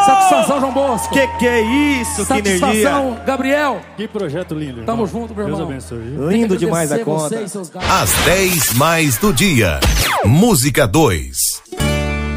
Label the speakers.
Speaker 1: Satisfação, João Bosco.
Speaker 2: Que é isso? Que energia.
Speaker 1: Satisfação, Gabriel.
Speaker 3: Que projeto lindo, irmão.
Speaker 1: Tamo junto, meu irmão.
Speaker 3: Deus abençoe. Viu?
Speaker 2: Lindo demais a conta.
Speaker 1: Vocês, seus gatos.
Speaker 4: Às 10 mais do dia. Música 2.